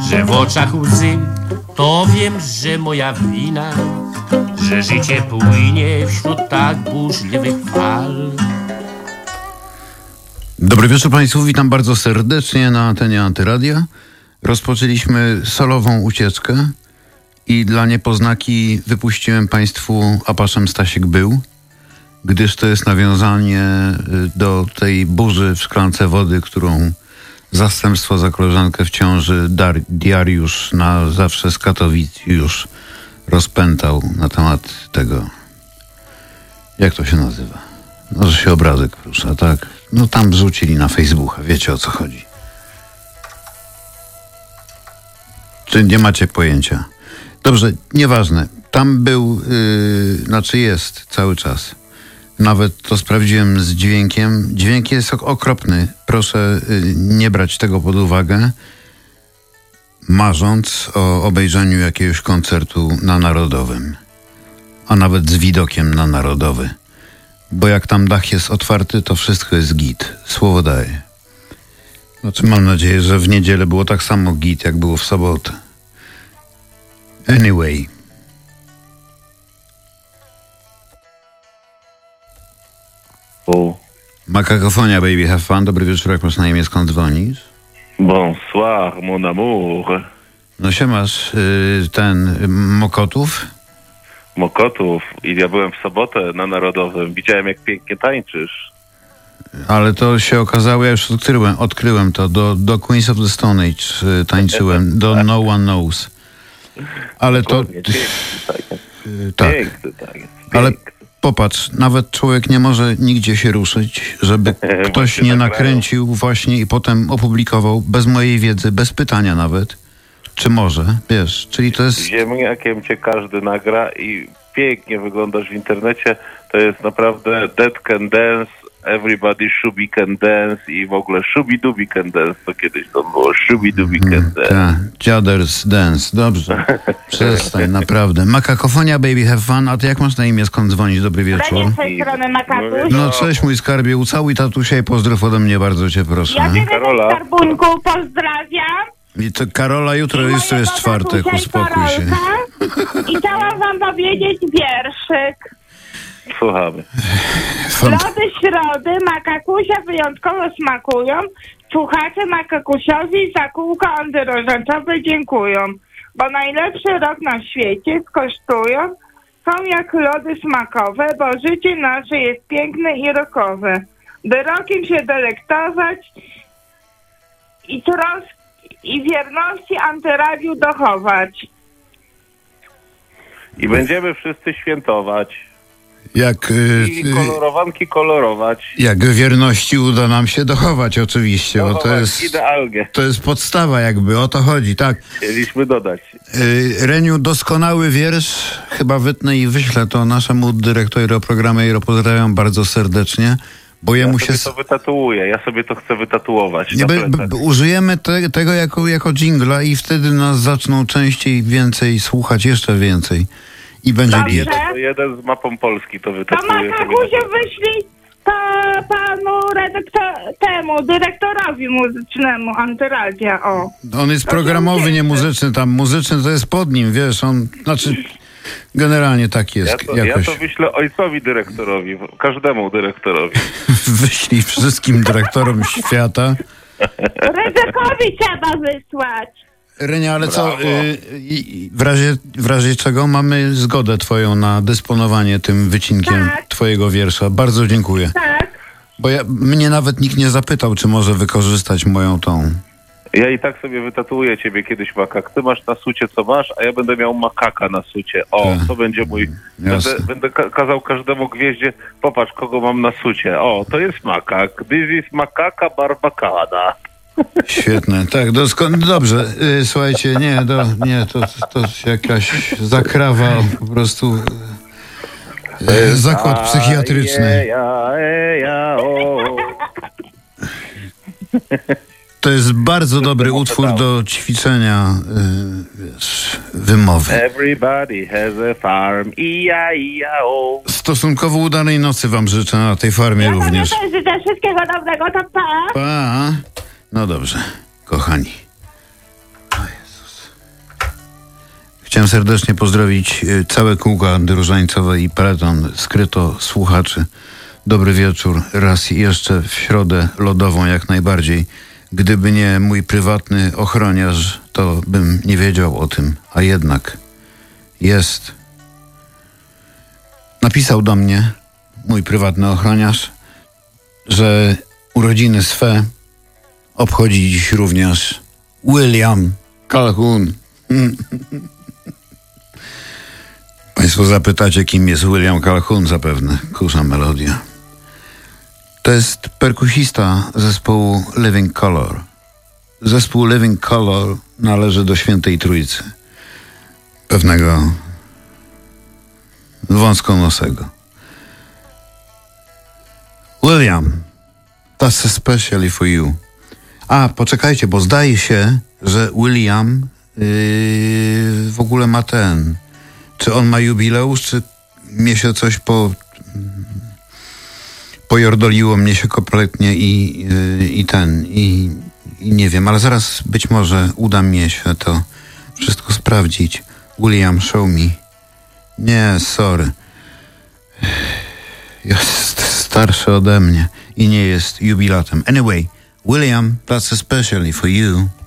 że w oczach łzy, to wiem, że moja wina, że życie płynie wśród tak burzliwych fal. Dobry wieczór Państwu, witam bardzo serdecznie na antenie Antyradia. Rozpoczęliśmy solową ucieczkę i dla niepoznaki wypuściłem Państwu Apaszem Stasiek był, gdyż to jest nawiązanie do tej burzy w szklance wody, którą zastępstwo za koleżankę w ciąży Diariusz na zawsze z Katowic już rozpętał na temat tego, jak to się nazywa. No, że się obrazek rusza, tak? No tam wrzucili na Facebooka, wiecie o co chodzi. Czy nie macie pojęcia? Dobrze, nieważne. Tam był, jest cały czas. Nawet to sprawdziłem z dźwiękiem. Dźwięk jest okropny. Proszę nie brać tego pod uwagę, marząc o obejrzeniu jakiegoś koncertu na Narodowym. A nawet z widokiem na Narodowy. Bo jak tam dach jest otwarty, to wszystko jest git. Słowo daję. Znaczy mam nadzieję, że w niedzielę było tak samo git, jak było w sobotę. Anyway. Makakofonia, baby, have fun. Dobry wieczór, jak masz na imię, skąd dzwonisz? Bonsoir, mon amour. No się masz ten Mokotów? Mokotów. I ja byłem w sobotę na Narodowym. Widziałem, jak pięknie tańczysz. Ale to się okazało, ja już odkryłem to. Do Queens of the Stone Age tańczyłem. Do No One Knows. Ale to... Tak. Piękny taniec. Ale popatrz, nawet człowiek nie może nigdzie się ruszyć, żeby ktoś nie nakręcił właśnie i potem opublikował bez mojej wiedzy, bez pytania nawet, czy może, wiesz, czyli to jest... Ziemniakiem cię każdy nagra i pięknie wyglądasz w internecie. To jest naprawdę Dead Can Dance, Everybody Shubi Can Dance i w ogóle Shubi-Dubi Can Dance. To kiedyś to było Shubi-Dubi Can Dance. Tak, Dziaders Dance, dobrze. Przestań, naprawdę. Makakofonia, baby, have fun. A ty jak masz na imię, skąd dzwonisz? Dobry wieczór. Z tej strony Makakuś. No cześć mój skarbie, ucałuj tatusia i pozdrów ode mnie, bardzo cię proszę. Ja ciebie Karola. też, skarbunku, pozdrawiam. I to Karola, jutro jeszcze jest czwartek, Tatusia i uspokój się. Karolka. I chciałam wam powiedzieć wierszyk. Słuchamy. Lody środy Makakusia wyjątkowo smakują. Słuchacze Makakusiowi za kółko antyrożęcowe dziękują. Bo najlepszy rok na świecie skosztują. Są jak lody smakowe, bo życie nasze jest piękne i rokowe. By rokiem się delektować i i wierności antyradiu dochować. I będziemy wszyscy świętować. I kolorowanki kolorować. Jak wierności uda nam się dochować oczywiście, bo idealnie. To jest podstawa jakby, o to chodzi, tak. Chcieliśmy dodać. Reniu, doskonały wiersz, chyba wytnę i wyślę to naszemu dyrektorowi programu i pozdrawiam bardzo serdecznie, bo jemu ja sobie to wytatuuję, ja sobie to chcę wytatuować. Użyjemy tego jako dżingla i wtedy nas zaczną częściej, więcej słuchać, jeszcze więcej. I będzie git. Jeden z mapą Polski to wytatuje. To Makakusiu wyślij panu dyrektorowi muzycznemu Antyradia, o. On jest programowy, nie muzyczny, tam muzyczny to jest pod nim, wiesz, generalnie tak jest. Ja to wyślę ojcowi dyrektorowi, każdemu dyrektorowi. Wyślij wszystkim dyrektorom świata. Ryzykowi trzeba wysłać. Renia, ale co, w razie czego mamy zgodę twoją na dysponowanie tym wycinkiem twojego wiersza. Bardzo dziękuję. Tak. Bo mnie nawet nikt nie zapytał, czy może wykorzystać moją tą. Ja i tak sobie wytatuuję ciebie kiedyś, makak. Ty masz na sucie, co masz, a ja będę miał makaka na sucie. O, to będzie mój... Będę kazał każdemu gwieździe, popatrz, kogo mam na sucie. O, to jest makak. This is makaka barbacana. Świetne, tak, dobrze. Słuchajcie, to jakaś zakrawa, po prostu zakład psychiatryczny. To jest bardzo dobry utwór do ćwiczenia wymowy. Everybody has a farm, E-I-E-I-O. Stosunkowo udanej nocy wam życzę na tej farmie również. Ja też życzę wszystkiego dobrego, to pa. Pa. No dobrze, kochani. O Jezus. Chciałem serdecznie pozdrowić całe kółko antyróżańcowe i peleton skryto słuchaczy. Dobry wieczór. Raz jeszcze w środę lodową jak najbardziej. Gdyby nie mój prywatny ochroniarz, to bym nie wiedział o tym. A jednak jest. Napisał do mnie mój prywatny ochroniarz, że urodziny swe obchodzi dziś również William Calhoun. Państwo zapytacie, kim jest William Calhoun, zapewne kusza melodia. To jest perkusista zespołu Living Colour. Zespół Living Colour należy do Świętej Trójcy. Pewnego wąskonosego. William, that's especially for you. A, poczekajcie, bo zdaje się, że William w ogóle ma ten... Czy on ma jubileusz, czy mnie się coś pojordoliło mnie się kompletnie i nie wiem, ale zaraz być może uda mi się to wszystko sprawdzić. William, show me. Nie, sorry. Jest starszy ode mnie i nie jest jubilatem. Anyway, William, that's especially for you.